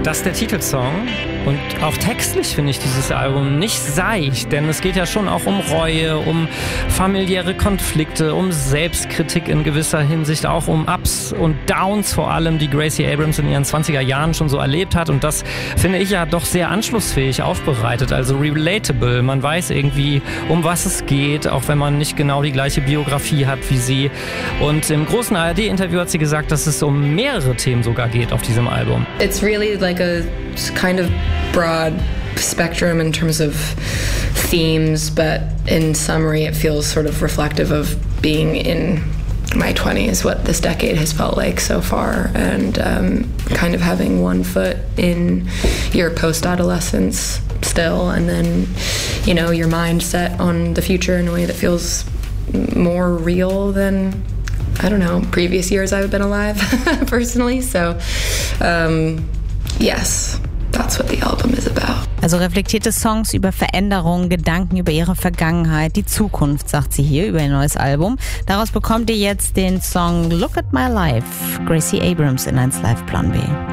Das ist der Titelsong und auch textlich finde ich dieses Album nicht seicht, denn es geht ja schon auch um Reue, um familiäre Konflikte, um Selbstkritik in gewisser Hinsicht, auch um Ups und Downs vor allem, die Gracie Abrams in ihren 20er Jahren schon so erlebt hat, und das finde ich ja doch sehr anschlussfähig aufbereitet, also relatable. Man weiß irgendwie, um was es geht, auch wenn man nicht genau die gleiche Biografie hat wie sie, und im großen ARD-Interview hat sie gesagt, dass es um mehrere Themen sogar geht auf diesem Album. It's really like a kind of broad spectrum in terms of themes, but in summary it feels sort of reflective of being in my 20s, what this decade has felt like so far, and kind of having one foot in your post-adolescence still, and then, you know, your mind set on the future in a way that feels more real than, I don't know, previous years I've been alive personally. So, yes, that's what the album is about. Also reflektierte Songs über Veränderungen, Gedanken über ihre Vergangenheit, die Zukunft, sagt sie hier über ihr neues Album. Daraus bekommt ihr jetzt den Song Look at My Life, Gracie Abrams in 1 Live Plan B.